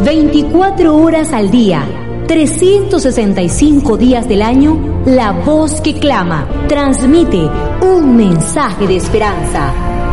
24 horas al día, 365 días del año, la voz que clama transmite un mensaje de esperanza.